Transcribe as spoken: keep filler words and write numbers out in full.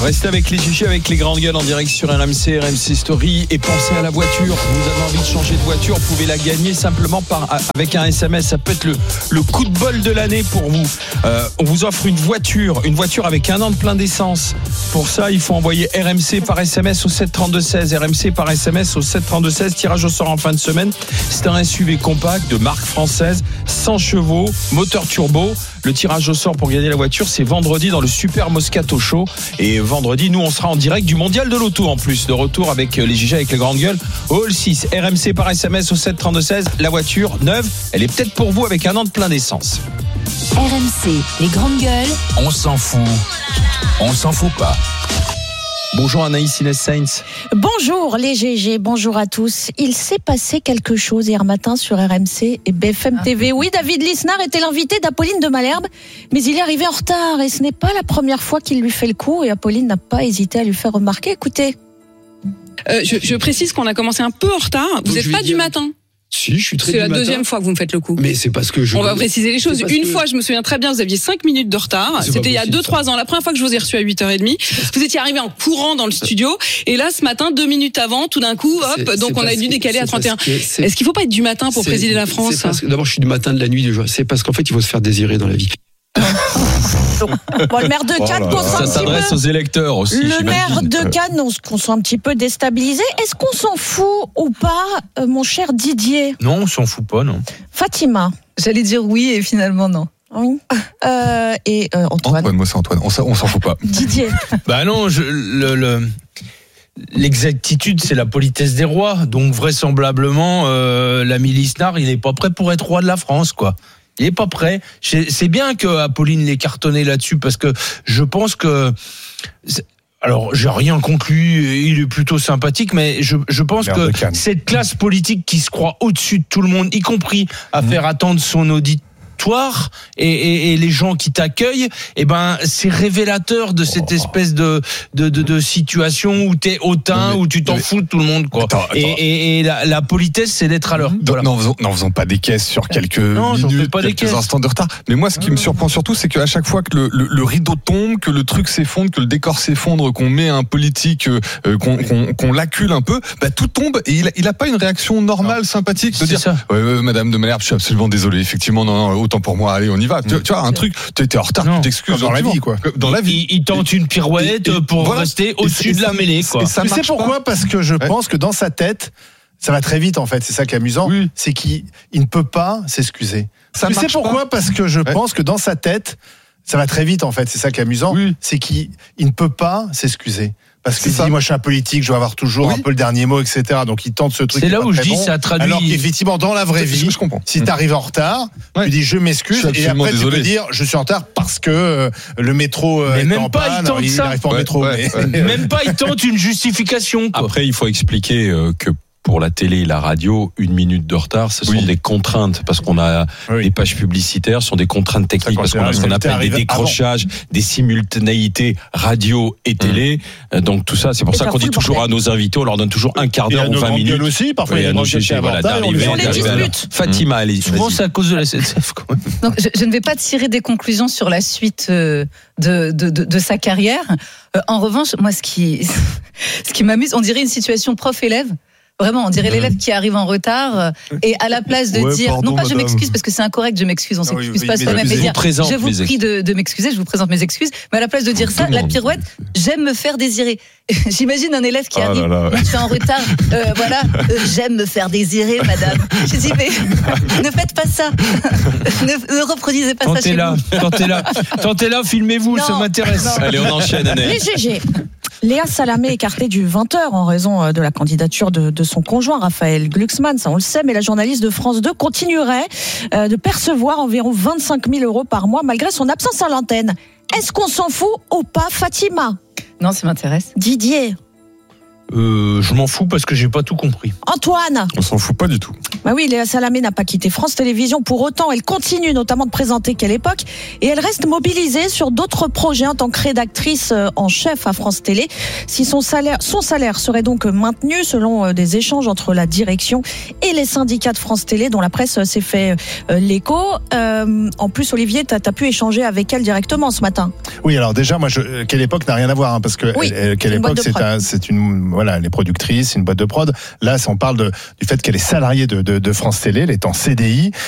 Restez avec les G G, avec les grandes gueules en direct sur R M C, R M C Story. Et pensez à la voiture. Vous avez envie de changer de voiture, vous pouvez la gagner simplement par, avec un S M S. Ça peut être le, le coup de bol de l'année pour vous. Euh, on vous offre une voiture, une voiture avec un an de plein d'essence. Pour ça, il faut envoyer R M C par S M S au sept trente-deux seize. R M C par S M S au sept trente-deux seize. Tirage au sort en fin de semaine. C'est un S U V compact de marque française, cent chevaux, moteur turbo. Le tirage au sort pour gagner la voiture, c'est vendredi dans le Super Moscato Show. Et vendredi, nous, on sera en direct du Mondial de l'Auto en plus. De retour avec les G G, avec les grandes gueules. Au Hall six, R M C par S M S au sept trente-deux seize. La voiture neuve, elle est peut-être pour vous avec un an de plein d'essence. R M C, les grandes gueules. On s'en fout. On s'en fout pas. Bonjour Anaïs Inès Sainz. Bonjour les G G, bonjour à tous. Il s'est passé quelque chose hier matin sur R M C et B F M T V. Oui, David Lisnard était l'invité d'Apolline de Malherbe, mais il est arrivé en retard et ce n'est pas la première fois qu'il lui fait le coup et Apolline n'a pas hésité à lui faire remarquer. Écoutez. Euh, je, je précise qu'on a commencé un peu en retard. Vous n'êtes pas du matin. Si, je suis très C'est la du deuxième matin. fois que vous me faites le coup. Mais c'est parce que je. On va préciser les choses. Une que... fois, je me souviens très bien, vous aviez cinq minutes de retard. C'est C'était il y a possible, deux trois ans. La première fois que je vous ai reçu à huit heures trente, vous étiez arrivé en courant dans le studio. Et là, ce matin, deux minutes avant, tout d'un coup, hop, c'est, donc c'est on a dû décaler à trente et un. Est-ce qu'il faut pas être du matin pour c'est, présider la France? que, D'abord, je suis du matin, de la nuit, déjà. C'est parce qu'en fait, il faut se faire désirer dans la vie. Bon, le maire de Cannes, qu'on Ça s'adresse aux électeurs aussi. Le j'imagine. maire de Cannes, on, qu'on soit un petit peu déstabilisé. Est-ce qu'on s'en fout ou pas, euh, mon cher Didier? Non, on s'en fout pas, non. Fatima. J'allais dire oui et finalement non. Oui. Euh, et euh, Antoine. Antoine, moi c'est Antoine. On s'en, on s'en fout pas. Didier. Bah non, je, le, le, l'exactitude, c'est la politesse des rois. Donc vraisemblablement, euh, l'ami Lisnard, il n'est pas prêt pour être roi de la France, quoi. Il est pas prêt. C'est bien que Apolline l'ait cartonné là-dessus parce que je pense que. Alors, j'ai rien contre lui, il est plutôt sympathique, mais je, je pense Maire que de Cannes. cette classe politique qui se croit au-dessus de tout le monde, y compris à mmh. faire attendre son auditoire et, et, et les gens qui t'accueillent, eh ben, c'est révélateur de cette oh. espèce de, de, de, de situation où t'es hautain, mais, où tu t'en mais, fous de tout le monde, quoi. Attends, attends. Et, et, et la, la politesse, c'est d'être à l'heure. Voilà. N'en faisons, n'en faisons pas des caisses sur quelques non, minutes, pas quelques des instants de retard. Mais moi, ce qui me surprend surtout, c'est qu'à chaque fois que le, le, le rideau tombe, que le truc s'effondre, que le décor s'effondre, qu'on met un politique, euh, qu'on, qu'on, qu'on l'accule un peu, bah, tout tombe et il a, il a pas une réaction normale, non. sympathique, de dire, ça. Ouais, euh, Madame de Malherbe, je suis absolument désolé. Effectivement, non, non, autant pour moi. Allez, on y va. Tu, tu vois, un truc, tu étais en retard, non. tu t'excuses. Dans la vie, quoi. Dans la vie. Il, il tente une pirouette et, et, pour voilà. rester au-dessus de la mêlée, quoi. Et ça tu sais pourquoi? Parce que je ouais. pense que dans sa tête, ça va très vite, en fait. C'est ça qui est amusant. Oui. C'est qu'il il ne peut pas s'excuser. Ça tu sais pourquoi? Parce que je ouais. pense que dans sa tête, ça va très vite, en fait. C'est ça qui est amusant. Oui. C'est qu'il il ne peut pas s'excuser. Parce qu'il dit, moi je suis un politique, je dois avoir toujours oui. un peu le dernier mot, et cetera. Donc il tente ce truc. C'est là où je dis, bon. ça traduit. Alors qu'effectivement, dans la vraie vie, je comprends. si tu arrives en retard, ouais. tu dis je m'excuse, je et après désolé. tu peux dire je suis en retard parce que euh, le métro euh, est en panne. Alors, il n'arrive pas en ouais, métro. Ouais, mais... ouais. Même pas, il tente une justification, quoi. Après, il faut expliquer euh, que pour la télé et la radio, une minute de retard, ce sont oui. des contraintes, parce qu'on a oui. les pages publicitaires, ce sont des contraintes techniques, parce qu'on a ce qu'on appelle des décrochages, avant. des simultanéités radio et télé. Mmh. Donc tout ça, c'est pour et ça qu'on dit toujours à nos invités, on leur donne toujours un quart d'heure ou vingt minutes. Aussi, parfois il y a nos G G, voilà, d'arriver. On les dispute. Fatima, allez. Souvent, c'est à cause de la S N C F, quand même. Donc, je, je ne vais pas tirer des conclusions sur la suite euh, de, de, de, de sa carrière. Euh, en revanche, moi, ce qui, ce qui m'amuse, on dirait une situation prof-élève. Vraiment, on dirait l'élève qui arrive en retard et à la place de ouais, dire pardon, non pas madame. je m'excuse parce que c'est incorrect, je m'excuse, on non, s'excuse oui, pas oui, soi-même, mais dire je vous prie de, de m'excuser, je vous présente mes excuses, mais à la place de dire ça, la pirouette, j'aime me faire désirer. J'imagine un élève qui oh arrive, là là. je suis en retard, euh, voilà, euh, j'aime me faire désirer, madame. Je dis mais ne faites pas ça, ne, ne reproduisez pas tentez ça chez là, vous. Tentez là, tentez là, filmez-vous, non, ça m'intéresse. Non. Allez, on enchaîne, Annette. Les G G. Léa Salamé écartée du vingt heures en raison de la candidature de, de son conjoint Raphaël Glucksmann, ça on le sait, mais la journaliste de France deux continuerait euh, de percevoir environ vingt-cinq mille euros par mois malgré son absence à l'antenne. Est-ce qu'on s'en fout ou pas, Fatima? Non, ça m'intéresse. Didier? Euh, je m'en fous parce que j'ai pas tout compris. Antoine. On s'en fout pas du tout. Bah oui, Léa Salamé n'a pas quitté France Télévisions. Pour autant, elle continue notamment de présenter Quelle Époque et elle reste mobilisée sur d'autres projets en tant que rédactrice en chef à France Télé. Si son salaire, son salaire serait donc maintenu selon des échanges entre la direction et les syndicats de France Télé dont la presse s'est fait l'écho. Euh, en plus, Olivier, tu as pu échanger avec elle directement ce matin. Oui, alors déjà, moi, je, Quelle Époque n'a rien à voir, hein, parce que oui, elle, Quelle Époque, c'est, un, c'est une, voilà, les productrices, c'est une boîte de prod. Là, on parle de, du fait qu'elle est salariée de, de, de France Télé, elle est en C D I.